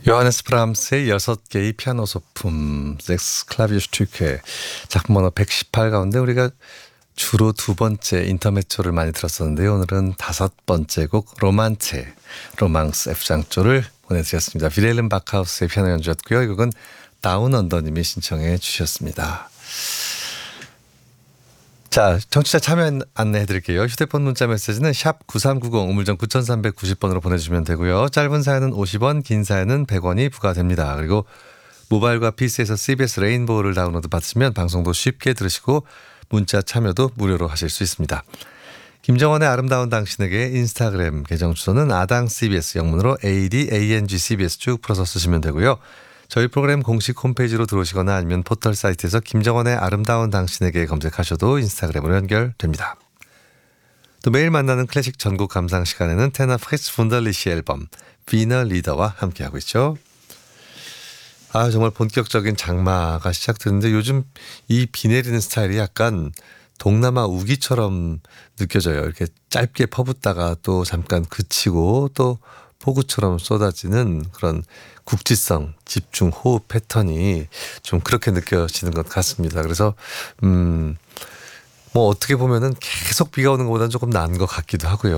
요하네스 브람스의 6개의 피아노 소품 섹스 클라비어슈튜케 작품 번호 118 가운데 우리가 주로 두 번째 인터메초를 많이 들었었는데요. 오늘은 5번째 곡 로만체, 로망스 F장조를 보내드렸습니다. 비렐름 바크하우스의 피아노 연주였고요. 이 곡은 다운 언더님이 신청해 주셨습니다. 자, 청취자 참여 안내해 드릴게요. 휴대폰 문자 메시지는 샵 9390 우물정 9390번으로 보내주시면 되고요. 짧은 사연은 50원, 긴 사연은 100원이 부과됩니다. 그리고 모바일과 PC에서 CBS 레인보우를 다운로드 받으시면 방송도 쉽게 들으시고 문자 참여도 무료로 하실 수 있습니다. 김정원의 아름다운 당신에게 인스타그램 계정 주소는 아당 CBS 영문으로 ADANG CBS 쭉 풀어서 쓰시면 되고요. 저희 프로그램 공식 홈페이지로 들어오시거나 아니면 포털 사이트에서 김정원의 아름다운 당신에게 검색하셔도 인스타그램으로 연결됩니다. 또 매일 만나는 클래식 전곡 감상 시간에는 테너 프리츠 분덜리시 앨범 비너 리더와 함께하고 있죠. 정말 본격적인 장마가 시작되는데 요즘 이 비 내리는 스타일이 약간 동남아 우기처럼 느껴져요. 이렇게 짧게 퍼붓다가 또 잠깐 그치고 또 폭우처럼 쏟아지는 그런 국지성, 집중, 호흡 패턴이 좀 그렇게 느껴지는 것 같습니다. 그래서 뭐 어떻게 보면은 계속 비가 오는 것보다는 조금 나은 것 같기도 하고요.